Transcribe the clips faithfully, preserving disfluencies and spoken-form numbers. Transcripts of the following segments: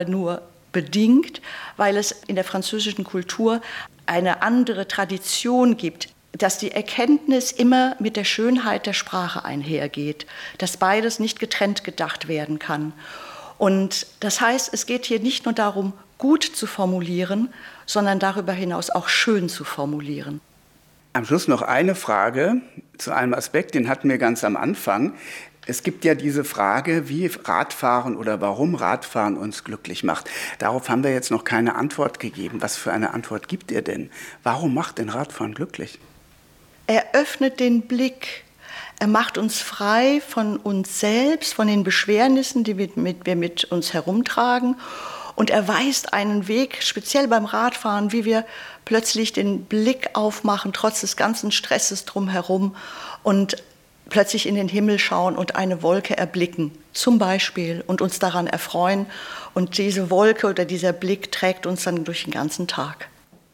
nur bedingt, weil es in der französischen Kultur eine andere Tradition gibt, dass die Erkenntnis immer mit der Schönheit der Sprache einhergeht, dass beides nicht getrennt gedacht werden kann. Und das heißt, es geht hier nicht nur darum, gut zu formulieren, sondern darüber hinaus auch schön zu formulieren. Am Schluss noch eine Frage zu einem Aspekt, den hatten wir ganz am Anfang. Es gibt ja diese Frage, wie Radfahren oder warum Radfahren uns glücklich macht. Darauf haben wir jetzt noch keine Antwort gegeben. Was für eine Antwort gibt ihr denn? Warum macht denn Radfahren glücklich? Er öffnet den Blick. Er macht uns frei von uns selbst, von den Beschwernissen, die wir mit, wir mit uns herumtragen. Und er weist einen Weg, speziell beim Radfahren, wie wir plötzlich den Blick aufmachen, trotz des ganzen Stresses drumherum und plötzlich in den Himmel schauen und eine Wolke erblicken, zum Beispiel, und uns daran erfreuen. Und diese Wolke oder dieser Blick trägt uns dann durch den ganzen Tag.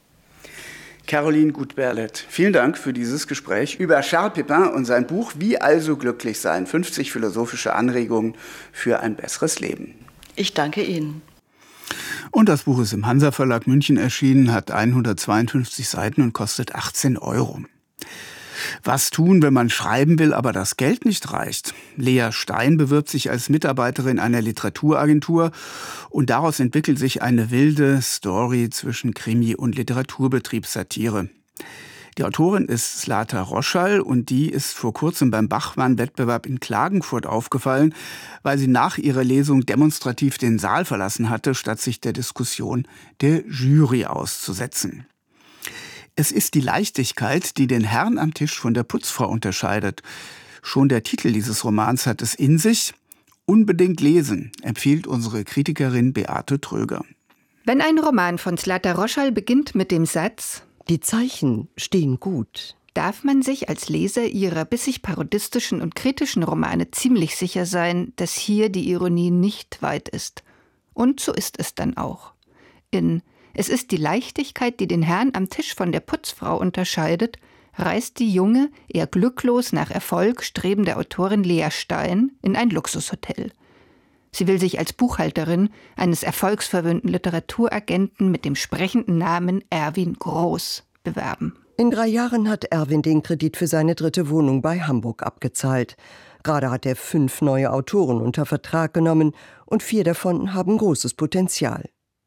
Caroline Gut-Berlet, vielen Dank für dieses Gespräch über Charles Pépin und sein Buch Wie also glücklich sein? fünfzig philosophische Anregungen für ein besseres Leben. Ich danke Ihnen. Und das Buch ist im Hansa Verlag München erschienen, hat hundertzweiundfünfzig Seiten und kostet achtzehn Euro. Was tun, wenn man schreiben will, aber das Geld nicht reicht? Lea Stein bewirbt sich als Mitarbeiterin einer Literaturagentur und daraus entwickelt sich eine wilde Story zwischen Krimi und Literaturbetriebssatire. Die Autorin ist Zlata Roschall und die ist vor kurzem beim Bachmann-Wettbewerb in Klagenfurt aufgefallen, weil sie nach ihrer Lesung demonstrativ den Saal verlassen hatte, statt sich der Diskussion der Jury auszusetzen. Es ist die Leichtigkeit, die den Herrn am Tisch von der Putzfrau unterscheidet. Schon der Titel dieses Romans hat es in sich. Unbedingt lesen, empfiehlt unsere Kritikerin Beate Tröger. Wenn ein Roman von Zlata Roschall beginnt mit dem Satz »Die Zeichen stehen gut«, darf man sich als Leser ihrer bissig parodistischen und kritischen Romane ziemlich sicher sein, dass hier die Ironie nicht weit ist. Und so ist es dann auch. In Es ist die Leichtigkeit, die den Herrn am Tisch von der Putzfrau unterscheidet, reist die junge, eher glücklos nach Erfolg strebende Autorin Lea Stein in ein Luxushotel. Sie will sich als Buchhalterin eines erfolgsverwöhnten Literaturagenten mit dem sprechenden Namen Erwin Groß bewerben. In drei Jahren hat Erwin den Kredit für seine dritte Wohnung bei Hamburg abgezahlt. Gerade hat er fünf neue Autoren unter Vertrag genommen und vier davon haben großes Potenzial.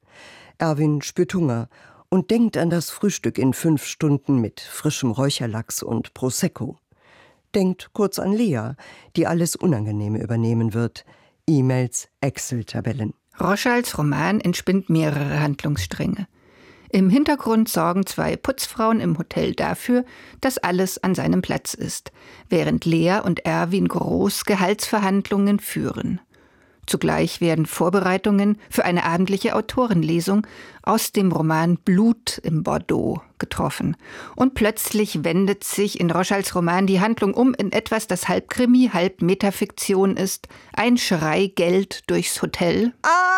Erwin spürt Hunger und denkt an das Frühstück in fünf Stunden mit frischem Räucherlachs und Prosecco. Denkt kurz an Lea, die alles Unangenehme übernehmen wird. E-Mails, Excel-Tabellen. Roschalls Roman entspinnt mehrere Handlungsstränge. Im Hintergrund sorgen zwei Putzfrauen im Hotel dafür, dass alles an seinem Platz ist, während Lea und Erwin Groß Gehaltsverhandlungen führen. Zugleich werden Vorbereitungen für eine abendliche Autorenlesung aus dem Roman Blut im Bordeaux getroffen. Und plötzlich wendet sich in Roschalls Roman die Handlung um in etwas, das halb Krimi, halb Metafiktion ist. Ein Schrei Geld durchs Hotel.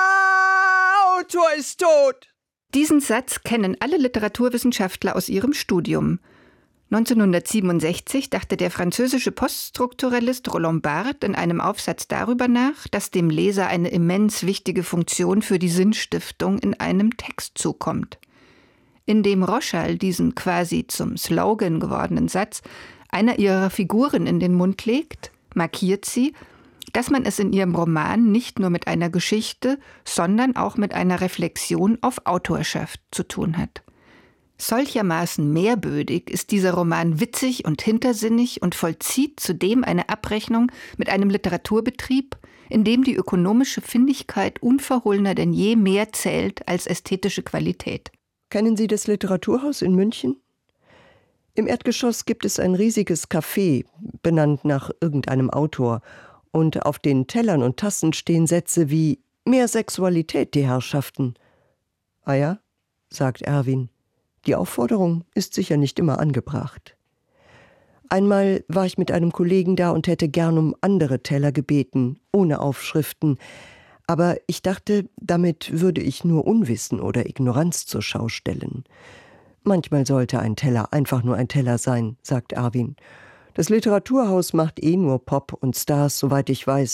Ah, Autor ist tot! Diesen Satz kennen alle Literaturwissenschaftler aus ihrem Studium. neunzehnhundertsiebenundsechzig dachte der französische Poststrukturalist Roland Barthes in einem Aufsatz darüber nach, dass dem Leser eine immens wichtige Funktion für die Sinnstiftung in einem Text zukommt. Indem Roschall diesen quasi zum Slogan gewordenen Satz einer ihrer Figuren in den Mund legt, markiert sie, dass man es in ihrem Roman nicht nur mit einer Geschichte, sondern auch mit einer Reflexion auf Autorschaft zu tun hat. Solchermaßen mehrbödig ist dieser Roman witzig und hintersinnig und vollzieht zudem eine Abrechnung mit einem Literaturbetrieb, in dem die ökonomische Findigkeit unverhohlener denn je mehr zählt als ästhetische Qualität. Kennen Sie das Literaturhaus in München? Im Erdgeschoss gibt es ein riesiges Café, benannt nach irgendeinem Autor. Und auf den Tellern und Tassen stehen Sätze wie »Mehr Sexualität, die Herrschaften«. Ah ja, sagt Erwin. Die Aufforderung ist sicher nicht immer angebracht. Einmal war ich mit einem Kollegen da und hätte gern um andere Teller gebeten, ohne Aufschriften. Aber ich dachte, damit würde ich nur Unwissen oder Ignoranz zur Schau stellen. Manchmal sollte ein Teller einfach nur ein Teller sein, sagt Erwin. Das Literaturhaus macht eh nur Pop und Stars, soweit ich weiß.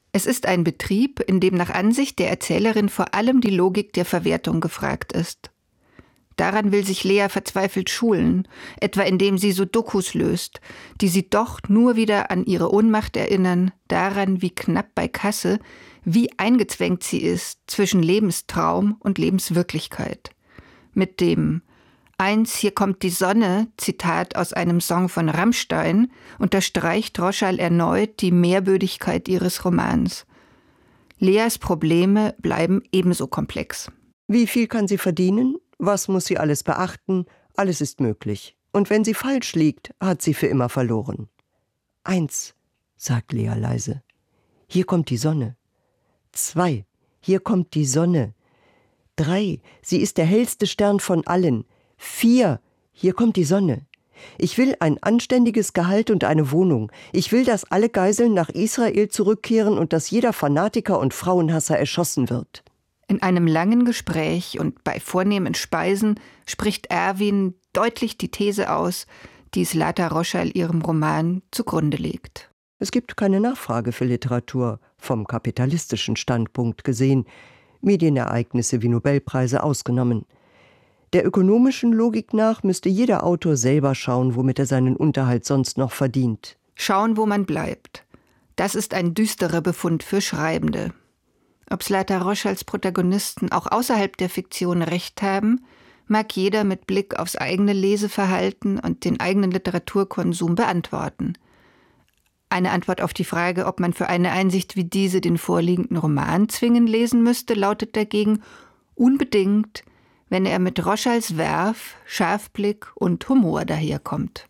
Es ist ein Betrieb, in dem nach Ansicht der Erzählerin vor allem die Logik der Verwertung gefragt ist. Daran will sich Lea verzweifelt schulen, etwa indem sie Sudokus löst, die sie doch nur wieder an ihre Ohnmacht erinnern, daran, wie knapp bei Kasse, wie eingezwängt sie ist zwischen Lebenstraum und Lebenswirklichkeit. Mit dem Eins, hier kommt die Sonne, Zitat aus einem Song von Rammstein, unterstreicht Roschall erneut die Mehrbödigkeit ihres Romans. Leas Probleme bleiben ebenso komplex. Wie viel kann sie verdienen? Was muss sie alles beachten? Alles ist möglich. Und wenn sie falsch liegt, hat sie für immer verloren. Eins, sagt Lea leise. Hier kommt die Sonne. Zwei, hier kommt die Sonne. Drei, sie ist der hellste Stern von allen. Vier, hier kommt die Sonne. Ich will ein anständiges Gehalt und eine Wohnung. Ich will, dass alle Geiseln nach Israel zurückkehren und dass jeder Fanatiker und Frauenhasser erschossen wird. In einem langen Gespräch und bei vornehmen Speisen spricht Erwin deutlich die These aus, die Zlata Roschall ihrem Roman zugrunde legt. Es gibt keine Nachfrage für Literatur, vom kapitalistischen Standpunkt gesehen, Medienereignisse wie Nobelpreise ausgenommen. Der ökonomischen Logik nach müsste jeder Autor selber schauen, womit er seinen Unterhalt sonst noch verdient. Schauen, wo man bleibt. Das ist ein düsterer Befund für Schreibende. Ob Zlata Roschalls Protagonisten auch außerhalb der Fiktion recht haben, mag jeder mit Blick aufs eigene Leseverhalten und den eigenen Literaturkonsum beantworten. Eine Antwort auf die Frage, ob man für eine Einsicht wie diese den vorliegenden Roman zwingend lesen müsste, lautet dagegen unbedingt, wenn er mit Roschalls Werf, Scharfblick und Humor daherkommt.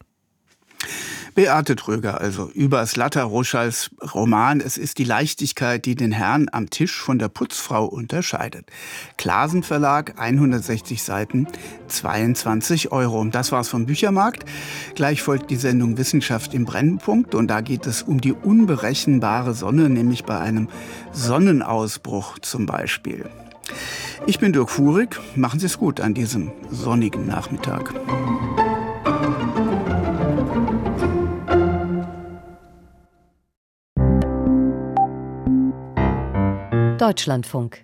Beate Tröger also über Zlata Roschalls Roman Es ist die Leichtigkeit, die den Herrn am Tisch von der Putzfrau unterscheidet. Clasen Verlag, hundertsechzig Seiten, zweiundzwanzig Euro. Das war's vom Büchermarkt. Gleich folgt die Sendung Wissenschaft im Brennpunkt und da geht es um die unberechenbare Sonne, nämlich bei einem Sonnenausbruch zum Beispiel. Ich bin Dirk Fuhrig. Machen Sie es gut an diesem sonnigen Nachmittag. Deutschlandfunk.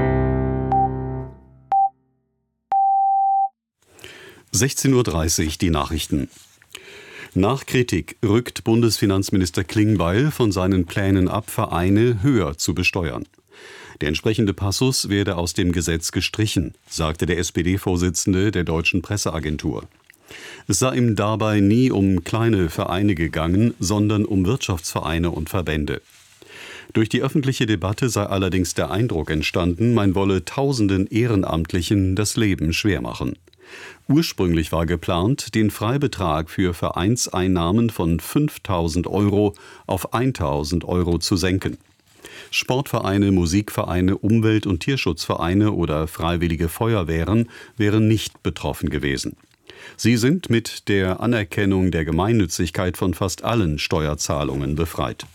sechzehn Uhr dreißig, die Nachrichten. Nach Kritik rückt Bundesfinanzminister Klingbeil von seinen Plänen ab, Vereine höher zu besteuern. Der entsprechende Passus werde aus dem Gesetz gestrichen, sagte der S P D-Vorsitzende der Deutschen Presseagentur. Es sei ihm dabei nie um kleine Vereine gegangen, sondern um Wirtschaftsvereine und Verbände. Durch die öffentliche Debatte sei allerdings der Eindruck entstanden, man wolle tausenden Ehrenamtlichen das Leben schwer machen. Ursprünglich war geplant, den Freibetrag für Vereinseinnahmen von fünftausend Euro auf eintausend Euro zu senken. Sportvereine, Musikvereine, Umwelt- und Tierschutzvereine oder freiwillige Feuerwehren wären nicht betroffen gewesen. Sie sind mit der Anerkennung der Gemeinnützigkeit von fast allen Steuerzahlungen befreit.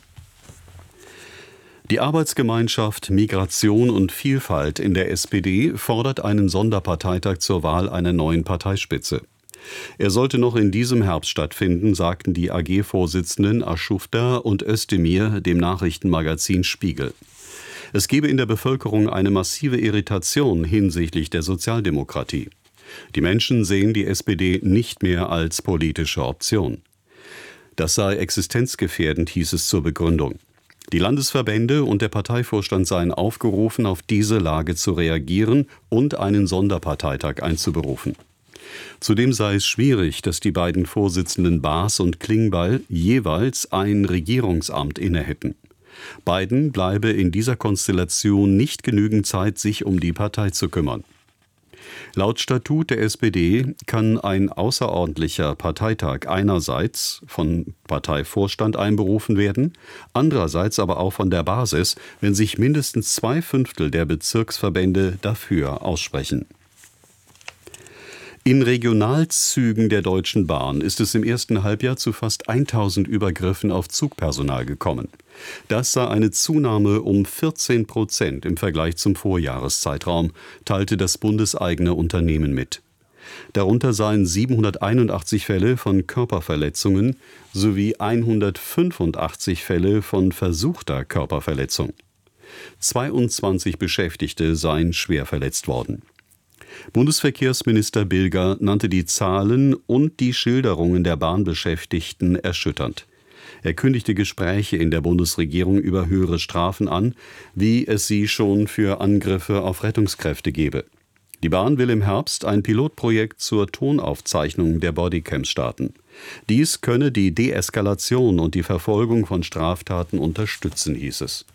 Die Arbeitsgemeinschaft Migration und Vielfalt in der S P D fordert einen Sonderparteitag zur Wahl einer neuen Parteispitze. Er sollte noch in diesem Herbst stattfinden, sagten die A G-Vorsitzenden Aschufta und Özdemir dem Nachrichtenmagazin Spiegel. Es gebe in der Bevölkerung eine massive Irritation hinsichtlich der Sozialdemokratie. Die Menschen sehen die S P D nicht mehr als politische Option. Das sei existenzgefährdend, hieß es zur Begründung. Die Landesverbände und der Parteivorstand seien aufgerufen, auf diese Lage zu reagieren und einen Sonderparteitag einzuberufen. Zudem sei es schwierig, dass die beiden Vorsitzenden Baas und Klingbeil jeweils ein Regierungsamt innehätten. Beiden bleibe in dieser Konstellation nicht genügend Zeit, sich um die Partei zu kümmern. Laut Statut der S P D kann ein außerordentlicher Parteitag einerseits von Parteivorstand einberufen werden, andererseits aber auch von der Basis, wenn sich mindestens zwei Fünftel der Bezirksverbände dafür aussprechen. In Regionalzügen der Deutschen Bahn ist es im ersten Halbjahr zu fast tausend Übergriffen auf Zugpersonal gekommen. Das sei eine Zunahme um vierzehn Prozent im Vergleich zum Vorjahreszeitraum, teilte das bundeseigene Unternehmen mit. Darunter seien siebenhunderteinundachtzig Fälle von Körperverletzungen sowie hundertfünfundachtzig Fälle von versuchter Körperverletzung. zweiundzwanzig Beschäftigte seien schwer verletzt worden. Bundesverkehrsminister Bilger nannte die Zahlen und die Schilderungen der Bahnbeschäftigten erschütternd. Er kündigte Gespräche in der Bundesregierung über höhere Strafen an, wie es sie schon für Angriffe auf Rettungskräfte gebe. Die Bahn will im Herbst ein Pilotprojekt zur Tonaufzeichnung der Bodycams starten. Dies könne die Deeskalation und die Verfolgung von Straftaten unterstützen, hieß es.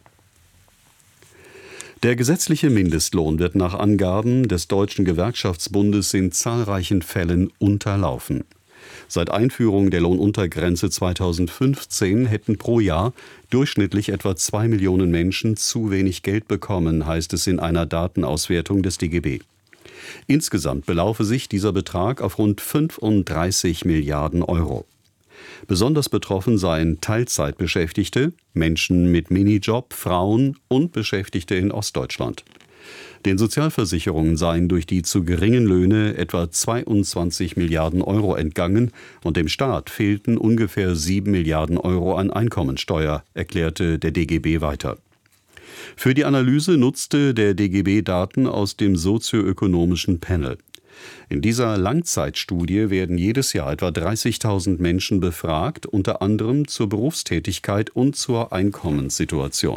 Der gesetzliche Mindestlohn wird nach Angaben des Deutschen Gewerkschaftsbundes in zahlreichen Fällen unterlaufen. Seit Einführung der Lohnuntergrenze zweitausendfünfzehn hätten pro Jahr durchschnittlich etwa zwei Millionen Menschen zu wenig Geld bekommen, heißt es in einer Datenauswertung des D G B. Insgesamt belaufe sich dieser Betrag auf rund fünfunddreißig Milliarden Euro. Besonders betroffen seien Teilzeitbeschäftigte, Menschen mit Minijob, Frauen und Beschäftigte in Ostdeutschland. Den Sozialversicherungen seien durch die zu geringen Löhne etwa zweiundzwanzig Milliarden Euro entgangen und dem Staat fehlten ungefähr sieben Milliarden Euro an Einkommensteuer, erklärte der D G B weiter. Für die Analyse nutzte der D G B Daten aus dem sozioökonomischen Panel. In dieser Langzeitstudie werden jedes Jahr etwa dreißigtausend Menschen befragt, unter anderem zur Berufstätigkeit und zur Einkommenssituation.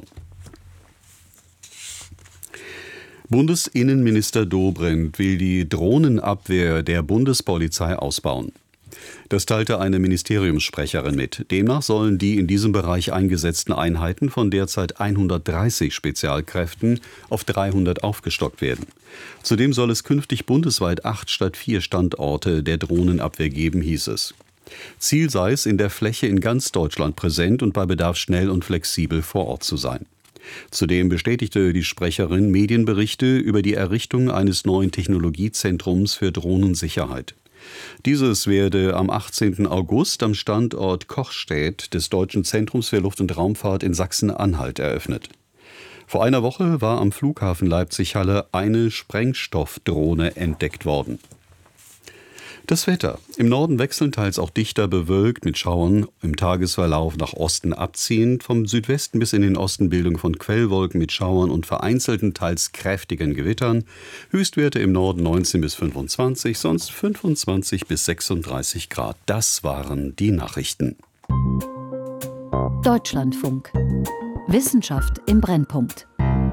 Bundesinnenminister Dobrindt will die Drohnenabwehr der Bundespolizei ausbauen. Das teilte eine Ministeriumssprecherin mit. Demnach sollen die in diesem Bereich eingesetzten Einheiten von derzeit hundertdreißig Spezialkräften auf dreihundert aufgestockt werden. Zudem soll es künftig bundesweit acht statt vier Standorte der Drohnenabwehr geben, hieß es. Ziel sei es, in der Fläche in ganz Deutschland präsent und bei Bedarf schnell und flexibel vor Ort zu sein. Zudem bestätigte die Sprecherin Medienberichte über die Errichtung eines neuen Technologiezentrums für Drohnensicherheit. Dieses werde am achtzehnten August am Standort Kochstädt des Deutschen Zentrums für Luft- und Raumfahrt in Sachsen-Anhalt eröffnet. Vor einer Woche war am Flughafen Leipzig-Halle eine Sprengstoffdrohne entdeckt worden. Das Wetter. Im Norden wechselnd teils auch dichter bewölkt mit Schauern, im Tagesverlauf nach Osten abziehend, vom Südwesten bis in den Osten Bildung von Quellwolken mit Schauern und vereinzelten, teils kräftigen Gewittern. Höchstwerte im Norden neunzehn bis fünfundzwanzig, sonst fünfundzwanzig bis sechsunddreißig Grad. Das waren die Nachrichten. Deutschlandfunk. Wissenschaft im Brennpunkt.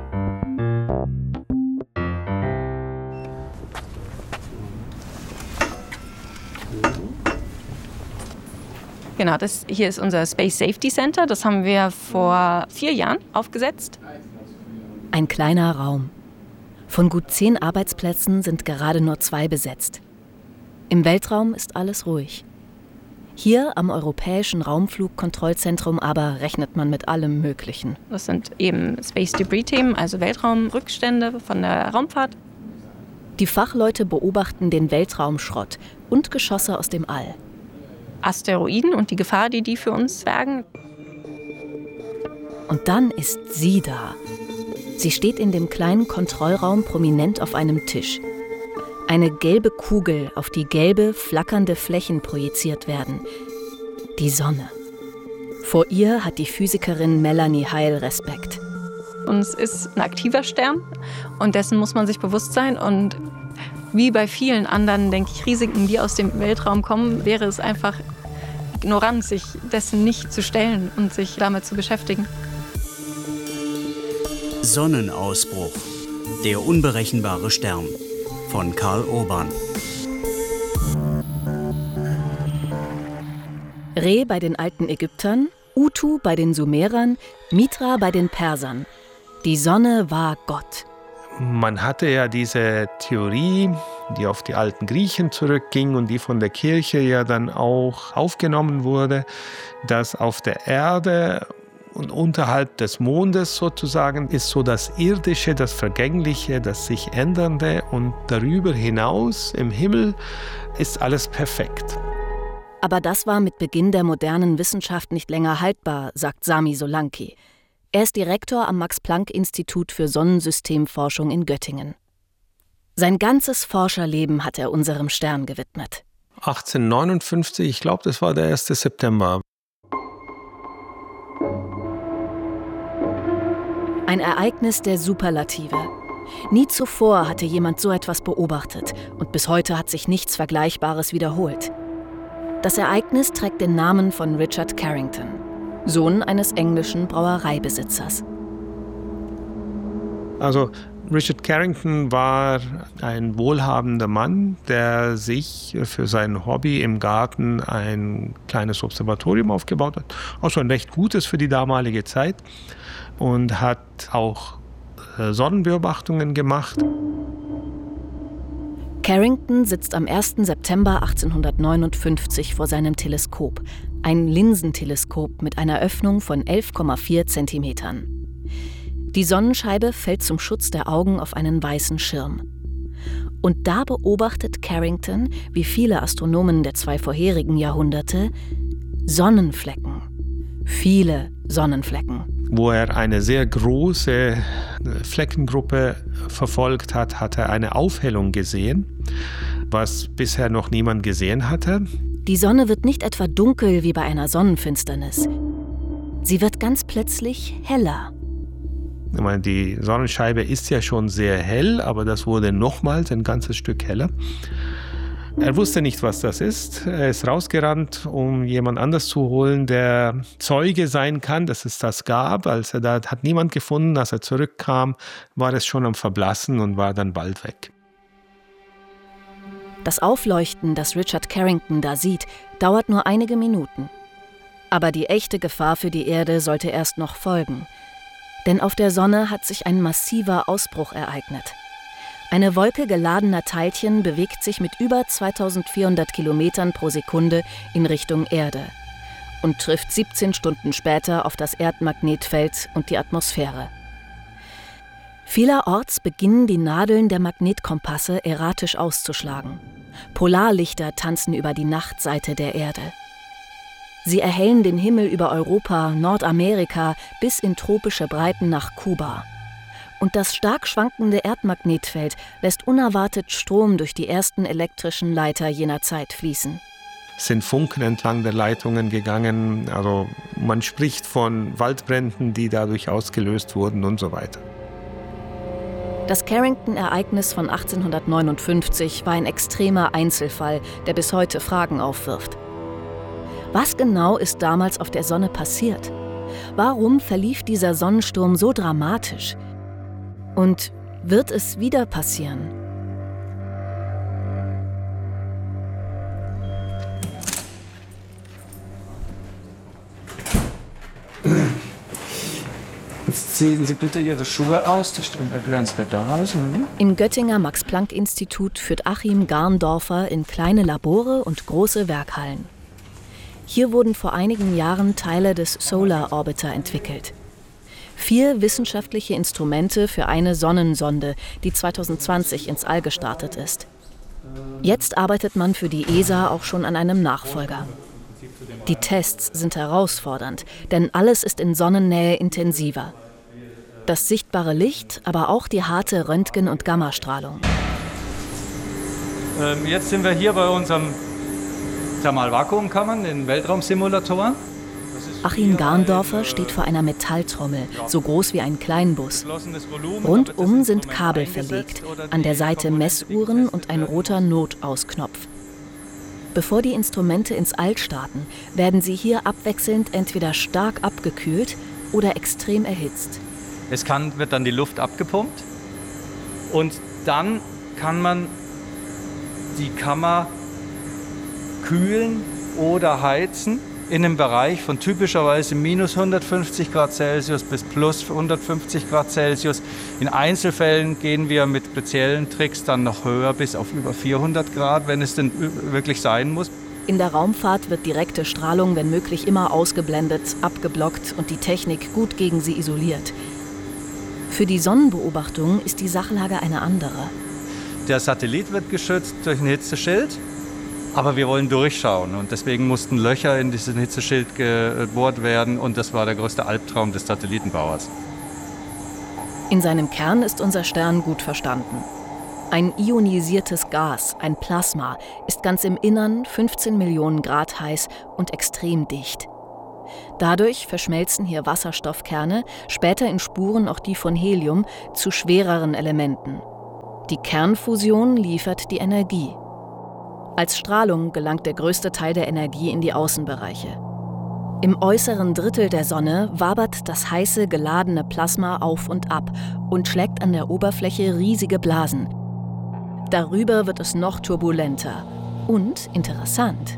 Genau, das hier ist unser Space Safety Center. Das haben wir vor vier Jahren aufgesetzt. Ein kleiner Raum. Von gut zehn Arbeitsplätzen sind gerade nur zwei besetzt. Im Weltraum ist alles ruhig. Hier am Europäischen Raumflugkontrollzentrum aber rechnet man mit allem Möglichen. Das sind eben Space Debris-Themen, also Weltraumrückstände von der Raumfahrt. Die Fachleute beobachten den Weltraumschrott und Geschosse aus dem All. Asteroiden und die Gefahr, die die für uns bergen. Und dann ist sie da. Sie steht in dem kleinen Kontrollraum prominent auf einem Tisch. Eine gelbe Kugel, auf die gelbe, flackernde Flächen projiziert werden. Die Sonne. Vor ihr hat die Physikerin Melanie Heil Respekt. Und es ist ein aktiver Stern und dessen muss man sich bewusst sein. Und wie bei vielen anderen, denke ich, Risiken, die aus dem Weltraum kommen, wäre es einfach ignorant, sich dessen nicht zu stellen und sich damit zu beschäftigen. Sonnenausbruch. Der unberechenbare Stern von Karl Urban. Re bei den alten Ägyptern, Utu bei den Sumerern, Mitra bei den Persern. Die Sonne war Gott. Man hatte ja diese Theorie, die auf die alten Griechen zurückging und die von der Kirche ja dann auch aufgenommen wurde, dass auf der Erde und unterhalb des Mondes sozusagen ist so das Irdische, das Vergängliche, das sich Ändernde und darüber hinaus im Himmel ist alles perfekt. Aber das war mit Beginn der modernen Wissenschaft nicht länger haltbar, sagt Sami Solanki. Er ist Direktor am Max-Planck-Institut für Sonnensystemforschung in Göttingen. Sein ganzes Forscherleben hat er unserem Stern gewidmet. achtzehnhundertneunundfünfzig, ich glaube, das war der erste September. Ein Ereignis der Superlative. Nie zuvor hatte jemand so etwas beobachtet und bis heute hat sich nichts Vergleichbares wiederholt. Das Ereignis trägt den Namen von Richard Carrington, Sohn eines englischen Brauereibesitzers. Also Richard Carrington war ein wohlhabender Mann, der sich für sein Hobby im Garten ein kleines Observatorium aufgebaut hat. Auch schon recht gutes für die damalige Zeit. Und hat auch Sonnenbeobachtungen gemacht. Carrington sitzt am ersten September achtzehnhundertneunundfünfzig vor seinem Teleskop. Ein Linsenteleskop mit einer Öffnung von elf Komma vier Zentimetern. Die Sonnenscheibe fällt zum Schutz der Augen auf einen weißen Schirm. Und da beobachtet Carrington, wie viele Astronomen der zwei vorherigen Jahrhunderte, Sonnenflecken. Viele Sonnenflecken. Wo er eine sehr große Fleckengruppe verfolgt hat, hat er eine Aufhellung gesehen, was bisher noch niemand gesehen hatte. Die Sonne wird nicht etwa dunkel wie bei einer Sonnenfinsternis. Sie wird ganz plötzlich heller. Ich meine, die Sonnenscheibe ist ja schon sehr hell, aber das wurde nochmals ein ganzes Stück heller. Er wusste nicht, was das ist. Er ist rausgerannt, um jemand anders zu holen, der Zeuge sein kann, dass es das gab. Als er da hat niemand gefunden, als er zurückkam, war es schon am Verblassen und war dann bald weg. Das Aufleuchten, das Richard Carrington da sieht, dauert nur einige Minuten. Aber die echte Gefahr für die Erde sollte erst noch folgen. Denn auf der Sonne hat sich ein massiver Ausbruch ereignet. Eine Wolke geladener Teilchen bewegt sich mit über zweitausendvierhundert Kilometern pro Sekunde in Richtung Erde und trifft siebzehn Stunden später auf das Erdmagnetfeld und die Atmosphäre. Vielerorts beginnen die Nadeln der Magnetkompasse erratisch auszuschlagen. Polarlichter tanzen über die Nachtseite der Erde. Sie erhellen den Himmel über Europa, Nordamerika bis in tropische Breiten nach Kuba. Und das stark schwankende Erdmagnetfeld lässt unerwartet Strom durch die ersten elektrischen Leiter jener Zeit fließen. Es sind Funken entlang der Leitungen gegangen, also man spricht von Waldbränden, die dadurch ausgelöst wurden und so weiter. Das Carrington-Ereignis von achtzehnhundertneunundfünfzig war ein extremer Einzelfall, der bis heute Fragen aufwirft. Was genau ist damals auf der Sonne passiert? Warum verlief dieser Sonnensturm so dramatisch? Und wird es wieder passieren? Jetzt ziehen Sie bitte Ihre Schuhe aus, das stimmt ganz da aus. Mhm. Im Göttinger Max-Planck-Institut führt Achim Garndorfer in kleine Labore und große Werkhallen. Hier wurden vor einigen Jahren Teile des Solar Orbiter entwickelt. Vier wissenschaftliche Instrumente für eine Sonnensonde, die zweitausendzwanzig ins All gestartet ist. Jetzt arbeitet man für die E S A auch schon an einem Nachfolger. Die Tests sind herausfordernd, denn alles ist in Sonnennähe intensiver. Das sichtbare Licht, aber auch die harte Röntgen- und Gammastrahlung. Ähm, jetzt sind wir hier bei unserem Thermalvakuumkammern, den Weltraumsimulatoren. Achim Garndorfer steht vor einer Metalltrommel, so groß wie ein Kleinbus. Rundum sind Kabel verlegt, an der Seite Messuhren und ein roter Notausknopf. Bevor die Instrumente ins All starten, werden sie hier abwechselnd entweder stark abgekühlt oder extrem erhitzt. Es kann, wird dann die Luft abgepumpt und dann kann man die Kammer kühlen oder heizen in einem Bereich von typischerweise minus hundertfünfzig Grad Celsius bis plus hundertfünfzig Grad Celsius. In Einzelfällen gehen wir mit speziellen Tricks dann noch höher bis auf über vierhundert Grad, wenn es denn wirklich sein muss. In der Raumfahrt wird direkte Strahlung, wenn möglich, immer ausgeblendet, abgeblockt und die Technik gut gegen sie isoliert. Für die Sonnenbeobachtung ist die Sachlage eine andere. Der Satellit wird geschützt durch ein Hitzeschild. Aber wir wollen durchschauen und deswegen mussten Löcher in diesen Hitzeschild gebohrt werden und das war der größte Albtraum des Satellitenbauers. In seinem Kern ist unser Stern gut verstanden. Ein ionisiertes Gas, ein Plasma, ist ganz im Innern fünfzehn Millionen Grad heiß und extrem dicht. Dadurch verschmelzen hier Wasserstoffkerne, später in Spuren auch die von Helium, zu schwereren Elementen. Die Kernfusion liefert die Energie. Als Strahlung gelangt der größte Teil der Energie in die Außenbereiche. Im äußeren Drittel der Sonne wabert das heiße, geladene Plasma auf und ab und schlägt an der Oberfläche riesige Blasen. Darüber wird es noch turbulenter und interessant.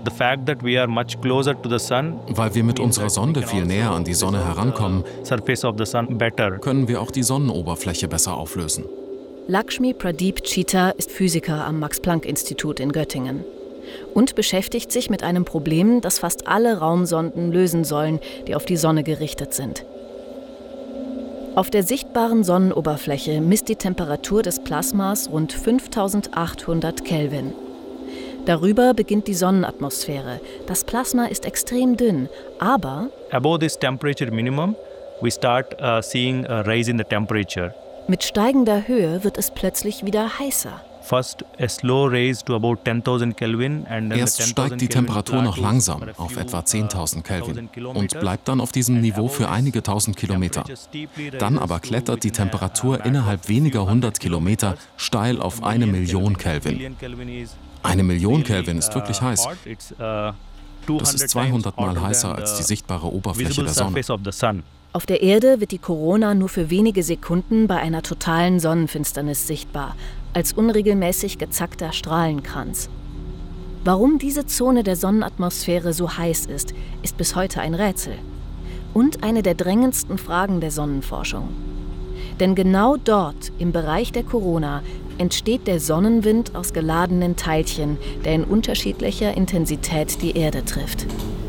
Weil wir mit unserer Sonde viel näher an die Sonne herankommen, können wir auch die Sonnenoberfläche besser auflösen. Lakshmi Pradeep Chita ist Physiker am Max-Planck-Institut in Göttingen und beschäftigt sich mit einem Problem, das fast alle Raumsonden lösen sollen, die auf die Sonne gerichtet sind. Auf der sichtbaren Sonnenoberfläche misst die Temperatur des Plasmas rund fünftausendachthundert Kelvin. Darüber beginnt die Sonnenatmosphäre. Das Plasma ist extrem dünn, aber above this temperature minimum, we start uh, seeing a rise in the temperature. Mit steigender Höhe wird es plötzlich wieder heißer. First a slow rise to about ten,000 Kelvin and then Erst steigt die Temperatur noch langsam auf etwa zehntausend Kelvin und bleibt dann auf diesem Niveau für einige tausend Kilometer. Dann aber klettert die Temperatur innerhalb weniger hundert Kilometer steil auf eine Million Kelvin. Eine Million Kelvin ist wirklich heiß. Das ist zweihundert Mal heißer als die sichtbare Oberfläche der Sonne. Auf der Erde wird die Korona nur für wenige Sekunden bei einer totalen Sonnenfinsternis sichtbar, als unregelmäßig gezackter Strahlenkranz. Warum diese Zone der Sonnenatmosphäre so heiß ist, ist bis heute ein Rätsel. Und eine der drängendsten Fragen der Sonnenforschung. Denn genau dort, im Bereich der Korona, entsteht der Sonnenwind aus geladenen Teilchen, der in unterschiedlicher Intensität die Erde trifft.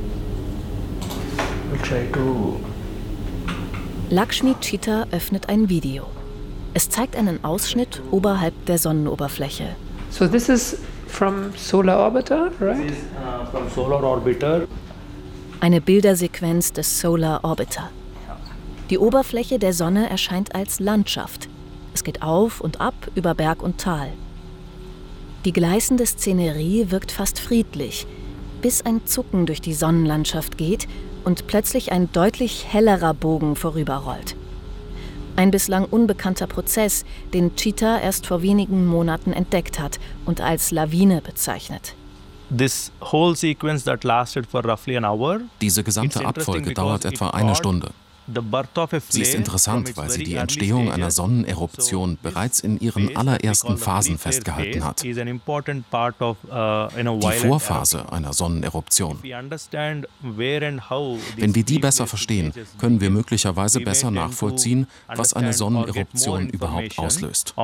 Lakshmi Chita öffnet ein Video. Es zeigt einen Ausschnitt oberhalb der Sonnenoberfläche. So this is from Solar Orbiter, right? This is uh, from Solar Orbiter. Eine Bildersequenz des Solar Orbiter. Die Oberfläche der Sonne erscheint als Landschaft. Es geht auf und ab über Berg und Tal. Die gleißende Szenerie wirkt fast friedlich, bis ein Zucken durch die Sonnenlandschaft geht und plötzlich ein deutlich hellerer Bogen vorüberrollt. Ein bislang unbekannter Prozess, den Chita erst vor wenigen Monaten entdeckt hat und als Lawine bezeichnet. This whole sequence that lasted for roughly an hour. Diese gesamte Abfolge dauert etwa eine Stunde. Sie ist interessant, weil sie die Entstehung einer Sonneneruption bereits in ihren allerersten Phasen festgehalten hat. Die Vorphase einer Sonneneruption. Wenn wir die besser verstehen, können wir möglicherweise besser nachvollziehen, was eine Sonneneruption überhaupt auslöst.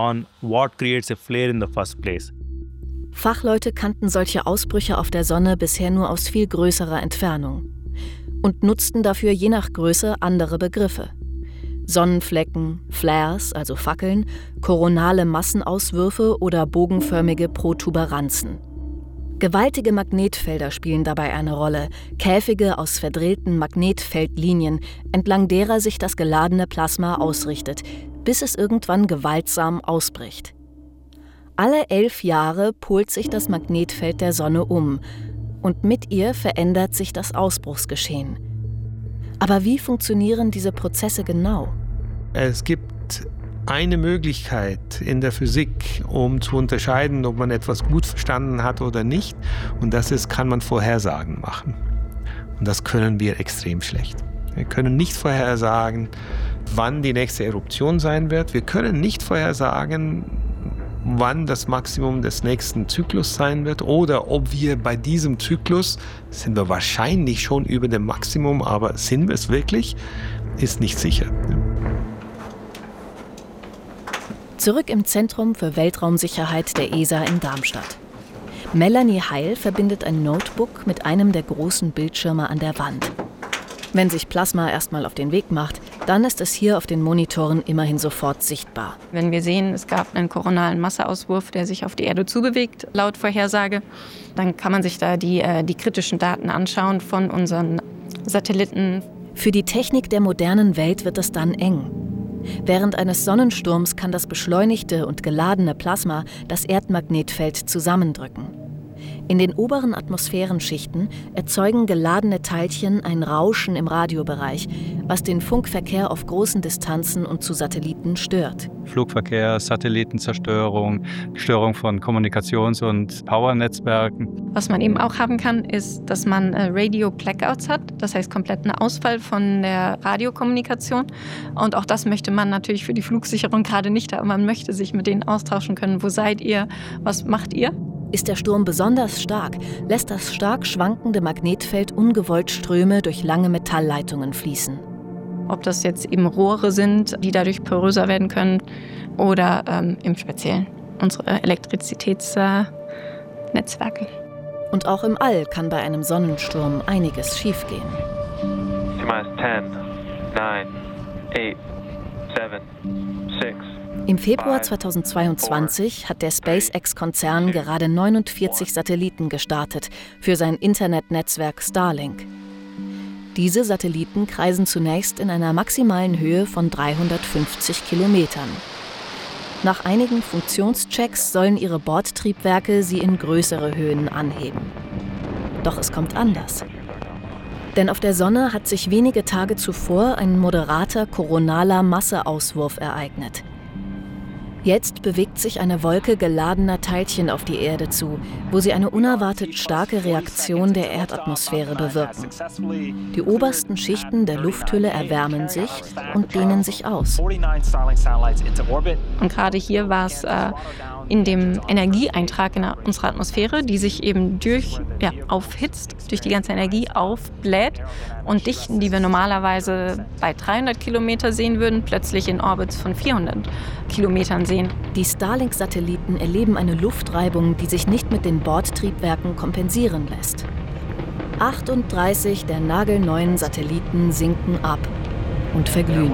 Fachleute kannten solche Ausbrüche auf der Sonne bisher nur aus viel größerer Entfernung und nutzten dafür je nach Größe andere Begriffe. Sonnenflecken, Flares, also Fackeln, koronale Massenauswürfe oder bogenförmige Protuberanzen. Gewaltige Magnetfelder spielen dabei eine Rolle, Käfige aus verdrehten Magnetfeldlinien, entlang derer sich das geladene Plasma ausrichtet, bis es irgendwann gewaltsam ausbricht. Alle elf Jahre polt sich das Magnetfeld der Sonne um und mit ihr verändert sich das Ausbruchsgeschehen. Aber wie funktionieren diese Prozesse genau? Es gibt eine Möglichkeit in der Physik, um zu unterscheiden, ob man etwas gut verstanden hat oder nicht. Und das ist, kann man Vorhersagen machen. Und das können wir extrem schlecht. Wir können nicht vorhersagen, wann die nächste Eruption sein wird. Wir können nicht vorhersagen, wann das Maximum des nächsten Zyklus sein wird oder ob wir bei diesem Zyklus, sind wir wahrscheinlich schon über dem Maximum, aber sind wir es wirklich, ist nicht sicher. Zurück im Zentrum für Weltraumsicherheit der E S A in Darmstadt. Melanie Heil verbindet ein Notebook mit einem der großen Bildschirme an der Wand. Wenn sich Plasma erstmal auf den Weg macht, dann ist es hier auf den Monitoren immerhin sofort sichtbar. Wenn wir sehen, es gab einen koronalen Masseauswurf, der sich auf die Erde zubewegt, laut Vorhersage, dann kann man sich da die, äh, die kritischen Daten anschauen von unseren Satelliten. Für die Technik der modernen Welt wird es dann eng. Während eines Sonnensturms kann das beschleunigte und geladene Plasma das Erdmagnetfeld zusammendrücken. In den oberen Atmosphärenschichten erzeugen geladene Teilchen ein Rauschen im Radiobereich, was den Funkverkehr auf großen Distanzen und zu Satelliten stört. Flugverkehr, Satellitenzerstörung, Störung von Kommunikations- und Powernetzwerken. Was man eben auch haben kann, ist, dass man Radio-Blackouts hat, das heißt kompletten Ausfall von der Radiokommunikation. Und auch das möchte man natürlich für die Flugsicherung gerade nicht haben. Man möchte sich mit denen austauschen können. Wo seid ihr? Was macht ihr? Ist der Sturm besonders stark, lässt das stark schwankende Magnetfeld ungewollt Ströme durch lange Metallleitungen fließen. Ob das jetzt eben Rohre sind, die dadurch poröser werden können, oder ähm, im Speziellen unsere Elektrizitätsnetzwerke. Äh, Und auch im All kann bei einem Sonnensturm einiges schiefgehen. zehn, neun, acht, sieben, sechs. Im Februar zweitausendzweiundzwanzig hat der SpaceX-Konzern gerade neunundvierzig Satelliten gestartet für sein Internetnetzwerk Starlink. Diese Satelliten kreisen zunächst in einer maximalen Höhe von dreihundertfünfzig Kilometern. Nach einigen Funktionschecks sollen ihre Bordtriebwerke sie in größere Höhen anheben. Doch es kommt anders. Denn auf der Sonne hat sich wenige Tage zuvor ein moderater koronaler Masseauswurf ereignet. Jetzt bewegt sich eine Wolke geladener Teilchen auf die Erde zu, wo sie eine unerwartet starke Reaktion der Erdatmosphäre bewirken. Die obersten Schichten der Lufthülle erwärmen sich und dehnen sich aus. Und gerade hier war es äh, in dem Energieeintrag in unserer Atmosphäre, die sich eben durch, ja, aufhitzt, durch die ganze Energie aufbläht und Dichten, die wir normalerweise bei dreihundert Kilometer sehen würden, plötzlich in Orbits von vierhundert Kilometern sehen. Die Starlink-Satelliten erleben eine Luftreibung, die sich nicht mit den Bordtriebwerken kompensieren lässt. achtunddreißig der nagelneuen Satelliten sinken ab und verglühen.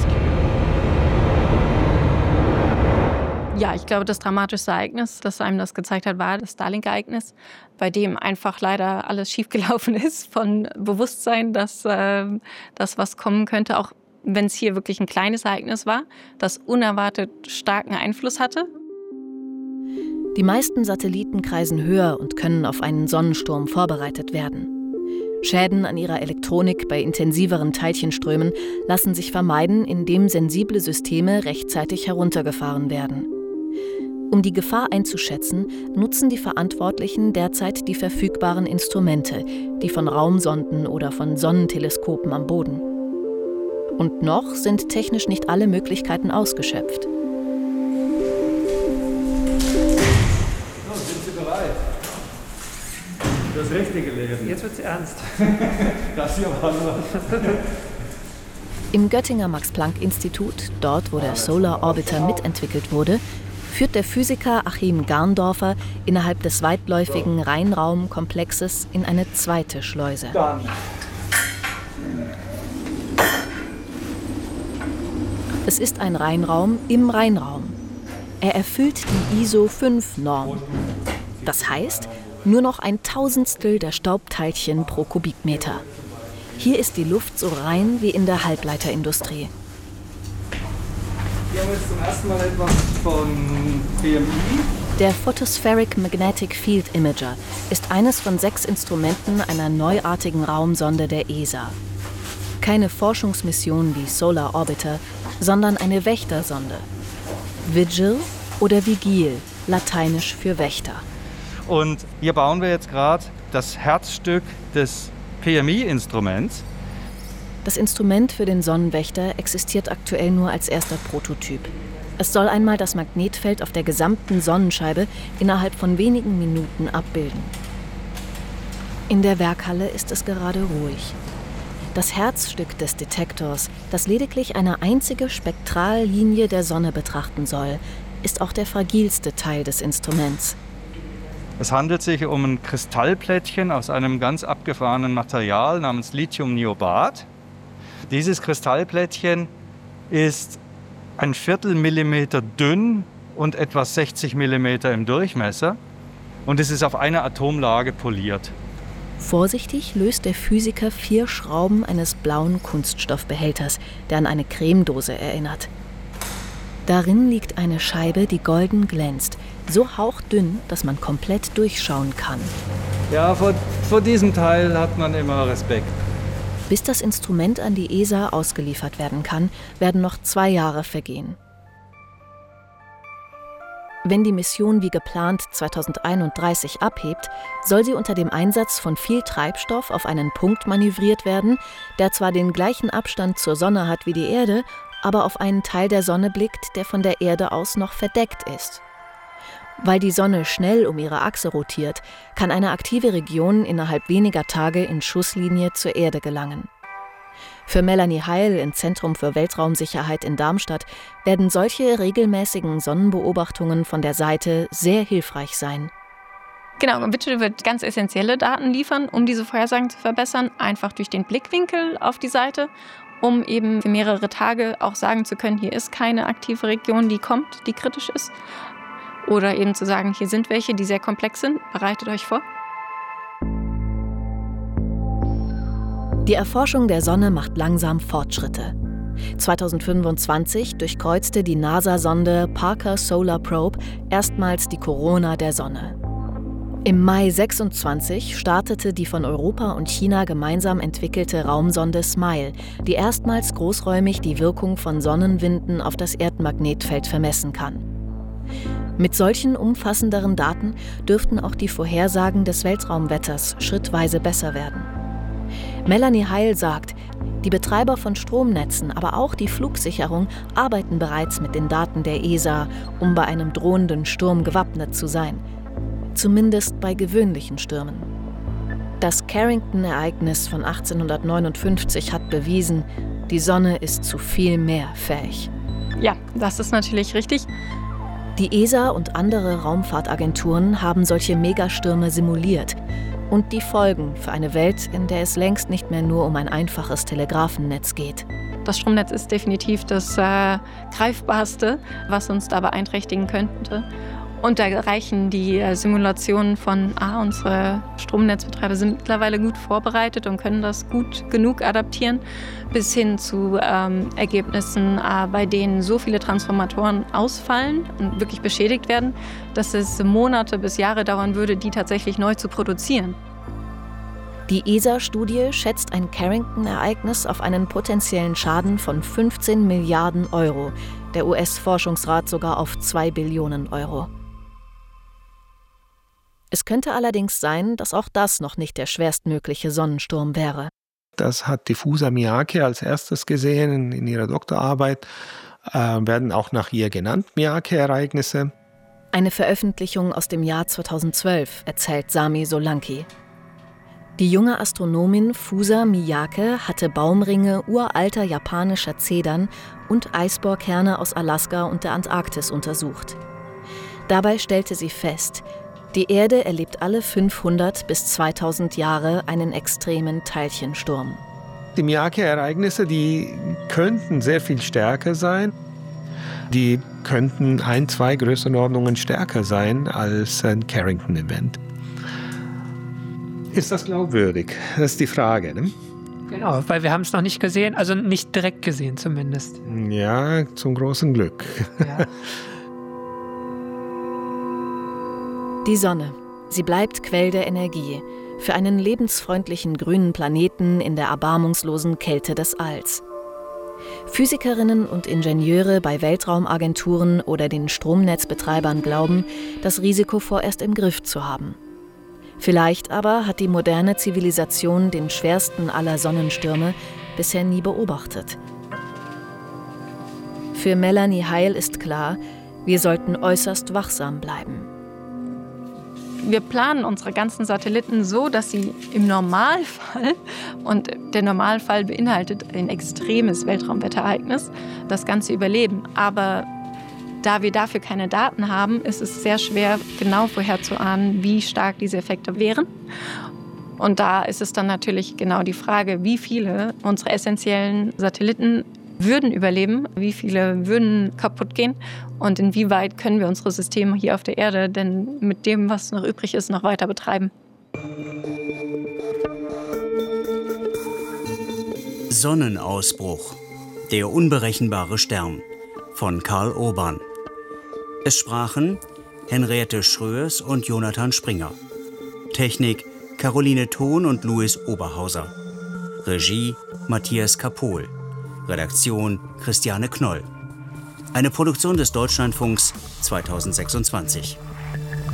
Ja, ich glaube, das dramatischste Ereignis, das einem das gezeigt hat, war das Starlink-Ereignis, bei dem einfach leider alles schiefgelaufen ist von Bewusstsein, dass äh, das, was kommen könnte, auch wenn es hier wirklich ein kleines Ereignis war, das unerwartet starken Einfluss hatte. Die meisten Satelliten kreisen höher und können auf einen Sonnensturm vorbereitet werden. Schäden an ihrer Elektronik bei intensiveren Teilchenströmen lassen sich vermeiden, indem sensible Systeme rechtzeitig heruntergefahren werden. Um die Gefahr einzuschätzen, nutzen die Verantwortlichen derzeit die verfügbaren Instrumente, die von Raumsonden oder von Sonnenteleskopen am Boden. Und noch sind technisch nicht alle Möglichkeiten ausgeschöpft. So, sind Sie bereit? Das richtige Leben. Jetzt wird's ernst. Das hier war nur. Im Göttinger Max-Planck-Institut, dort wo der Solar Orbiter mitentwickelt wurde, führt der Physiker Achim Garndorfer innerhalb des weitläufigen Rheinraumkomplexes in eine zweite Schleuse. Dann. Es ist ein Rheinraum im Rheinraum. Er erfüllt die I S O fünf Norm. Das heißt, nur noch ein Tausendstel der Staubteilchen pro Kubikmeter. Hier ist die Luft so rein wie in der Halbleiterindustrie. Hier haben wir jetzt zum ersten Mal etwas von P M I. Der Photospheric Magnetic Field Imager ist eines von sechs Instrumenten einer neuartigen Raumsonde der E S A. Keine Forschungsmission wie Solar Orbiter, sondern eine Wächtersonde. Vigil oder Vigil, lateinisch für Wächter. Und hier bauen wir jetzt gerade das Herzstück des P M I-Instruments. Das Instrument für den Sonnenwächter existiert aktuell nur als erster Prototyp. Es soll einmal das Magnetfeld auf der gesamten Sonnenscheibe innerhalb von wenigen Minuten abbilden. In der Werkhalle ist es gerade ruhig. Das Herzstück des Detektors, das lediglich eine einzige Spektrallinie der Sonne betrachten soll, ist auch der fragilste Teil des Instruments. Es handelt sich um ein Kristallplättchen aus einem ganz abgefahrenen Material namens Lithium-Niobat. Dieses Kristallplättchen ist ein Viertelmillimeter dünn und etwa sechzig Millimeter im Durchmesser. Und es ist auf einer Atomlage poliert. Vorsichtig löst der Physiker vier Schrauben eines blauen Kunststoffbehälters, der an eine Cremedose erinnert. Darin liegt eine Scheibe, die golden glänzt, so hauchdünn, dass man komplett durchschauen kann. Ja, vor, vor diesem Teil hat man immer Respekt. Bis das Instrument an die E S A ausgeliefert werden kann, werden noch zwei Jahre vergehen. Wenn die Mission wie geplant zweitausendeinunddreißig abhebt, soll sie unter dem Einsatz von viel Treibstoff auf einen Punkt manövriert werden, der zwar den gleichen Abstand zur Sonne hat wie die Erde, aber auf einen Teil der Sonne blickt, der von der Erde aus noch verdeckt ist. Weil die Sonne schnell um ihre Achse rotiert, kann eine aktive Region innerhalb weniger Tage in Schusslinie zur Erde gelangen. Für Melanie Heil im Zentrum für Weltraumsicherheit in Darmstadt werden solche regelmäßigen Sonnenbeobachtungen von der Seite sehr hilfreich sein. Genau, Witschel wird ganz essentielle Daten liefern, um diese Vorhersagen zu verbessern, einfach durch den Blickwinkel auf die Seite, um eben für mehrere Tage auch sagen zu können, hier ist keine aktive Region, die kommt, die kritisch ist. Oder eben zu sagen, hier sind welche, die sehr komplex sind, bereitet euch vor. Die Erforschung der Sonne macht langsam Fortschritte. zweitausendfünfundzwanzig durchkreuzte die NASA-Sonde Parker Solar Probe erstmals die Korona der Sonne. Im Mai sechsundzwanzig startete die von Europa und China gemeinsam entwickelte Raumsonde SMILE, die erstmals großräumig die Wirkung von Sonnenwinden auf das Erdmagnetfeld vermessen kann. Mit solchen umfassenderen Daten dürften auch die Vorhersagen des Weltraumwetters schrittweise besser werden. Melanie Heil sagt, die Betreiber von Stromnetzen, aber auch die Flugsicherung arbeiten bereits mit den Daten der E S A, um bei einem drohenden Sturm gewappnet zu sein. Zumindest bei gewöhnlichen Stürmen. Das Carrington-Ereignis von achtzehnhundertneunundfünfzig hat bewiesen, die Sonne ist zu viel mehr fähig. Ja, das ist natürlich richtig. Die E S A und andere Raumfahrtagenturen haben solche Megastürme simuliert und die Folgen für eine Welt, in der es längst nicht mehr nur um ein einfaches Telegrafennetz geht. Das Stromnetz ist definitiv das äh, greifbarste, was uns da beeinträchtigen könnte. Und da reichen die äh, Simulationen von, ah, unsere Stromnetzbetreiber sind mittlerweile gut vorbereitet und können das gut genug adaptieren, bis hin zu ähm, Ergebnissen, äh, bei denen so viele Transformatoren ausfallen und wirklich beschädigt werden, dass es Monate bis Jahre dauern würde, die tatsächlich neu zu produzieren. Die E S A-Studie schätzt ein Carrington-Ereignis auf einen potenziellen Schaden von fünfzehn Milliarden Euro, der U S-Forschungsrat sogar auf zwei Billionen Euro. Es könnte allerdings sein, dass auch das noch nicht der schwerstmögliche Sonnensturm wäre. Das hat die Fusa Miyake als erstes gesehen in, in ihrer Doktorarbeit, äh, werden auch nach ihr genannt, Miyake-Ereignisse. Eine Veröffentlichung aus dem Jahr zweitausendzwölf, erzählt Sami Solanki. Die junge Astronomin Fusa Miyake hatte Baumringe uralter japanischer Zedern und Eisbohrkerne aus Alaska und der Antarktis untersucht. Dabei stellte sie fest, die Erde erlebt alle fünfhundert bis zweitausend Jahre einen extremen Teilchensturm. Die Miyake-Ereignisse, die könnten sehr viel stärker sein. Die könnten ein, zwei Größenordnungen stärker sein als ein Carrington-Event. Ist das glaubwürdig? Das ist die Frage, ne? Genau, weil wir haben es noch nicht gesehen, also nicht direkt gesehen zumindest. Ja, zum großen Glück. Ja. Die Sonne. Sie bleibt Quell der Energie für einen lebensfreundlichen grünen Planeten in der erbarmungslosen Kälte des Alls. Physikerinnen und Ingenieure bei Weltraumagenturen oder den Stromnetzbetreibern glauben, das Risiko vorerst im Griff zu haben. Vielleicht aber hat die moderne Zivilisation den schwersten aller Sonnenstürme bisher nie beobachtet. Für Melanie Heil ist klar, wir sollten äußerst wachsam bleiben. Wir planen unsere ganzen Satelliten so, dass sie im Normalfall, und der Normalfall beinhaltet ein extremes Weltraumwetterereignis, das Ganze überleben. Aber da wir dafür keine Daten haben, ist es sehr schwer, genau vorherzuahnen, wie stark diese Effekte wären. Und da ist es dann natürlich genau die Frage, wie viele unserer essentiellen Satelliten würden überleben, wie viele würden kaputt gehen und inwieweit können wir unsere Systeme hier auf der Erde denn mit dem, was noch übrig ist, noch weiter betreiben. Sonnenausbruch. Der unberechenbare Stern. von Karl Urban. Es sprachen Henriette Schröers und Jonathan Springer. Technik Caroline Thon und Louis Oberhauser. Regie Matthias Kapohl. Redaktion Christiane Knoll. Eine Produktion des Deutschlandfunks zweitausendsechsundzwanzig.